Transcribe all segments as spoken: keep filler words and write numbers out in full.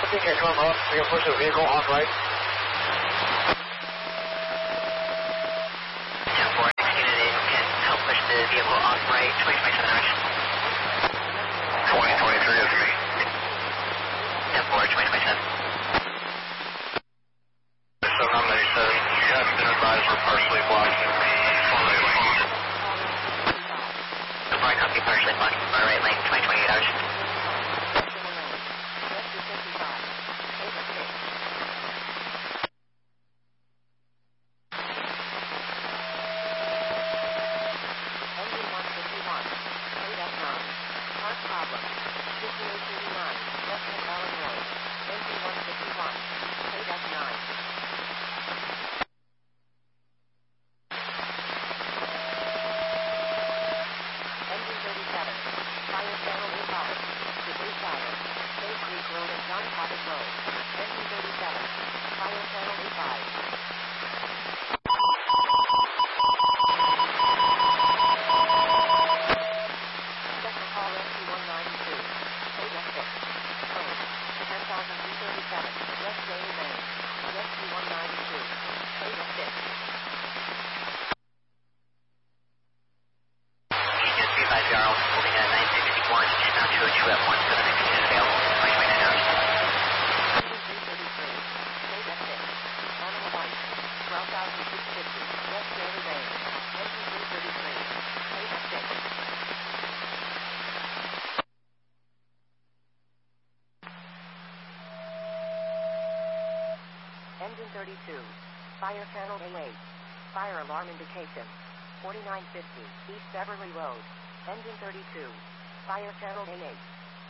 think I come up. We can push the vehicle off right. ten four, executed it. Can help push the vehicle off right, twenty twenty-seven hours. twenty twenty-three is me. ten four, twenty twenty-seven. seven nine ninety-seven, you have been advised we're partially blocking the far right lane. The bar copy partially blocking the far right lane, twenty twenty-eight hours. Engine thirty-two, fire channel A eight, fire alarm indication, forty-nine fifty, East Beverly Road. Engine thirty-two, fire channel A eight.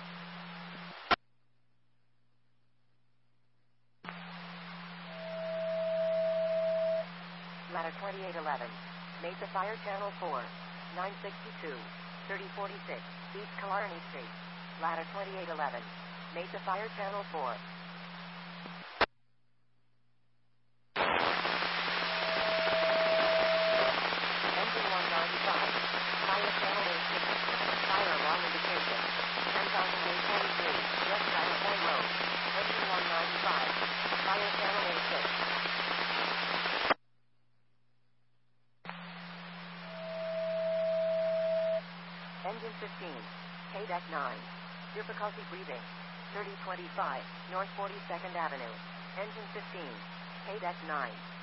Ladder twenty-eight eleven, Mesa Fire Channel four, nine sixty-two, thirty forty-six, East Killarney Street. Ladder twenty-eight eleven, Mesa Fire Channel four. Engine one ninety-five, Fire Channel A six, fire alarm indication, ten thousand eight twenty-three, West California Road. Engine one ninety-five, Fire Channel A six. Engine fifteen, K D E C nine, difficulty breathing, thirty twenty-five, North forty-second Avenue. Engine fifteen, K D E C nine.